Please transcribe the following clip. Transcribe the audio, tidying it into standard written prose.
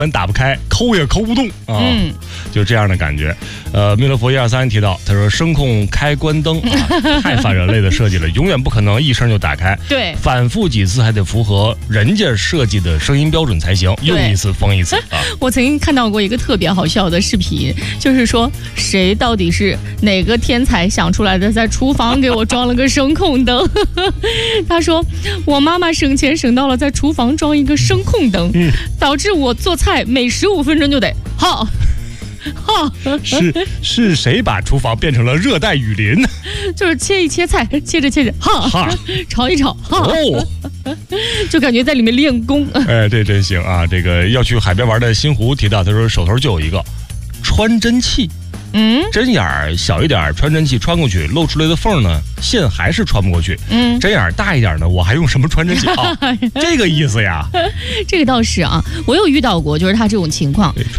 门打不开，抠也抠不动啊，就这样的感觉。弥勒佛123提到，他说声控开关灯啊，太反人类的设计了，永远不可能一声就打开， 对， 反复几次还得符合人家设计的声音标准才行，用一次封一次啊。 我曾经看到过一个特别好笑的视频，就是说谁到底是哪个天才想出来的，在厨房给我装了个声控灯。他说我妈妈省钱省到了在厨房装一个声控灯，导致我做菜每15分钟就得哈。 是谁把厨房变成了热带雨林？ 就是切一切菜，切着哈，炒一炒哈，就感觉在里面练功。 哎，这真行啊！这个要去海边玩的新湖提到，他说手头就有一个穿针器。针眼儿小一点，穿针器穿过去，露出来的缝呢，线还是穿不过去。针眼儿大一点呢，我还用什么穿针器啊？这个意思呀。 这个倒是啊，我有遇到过，就是他这种情况，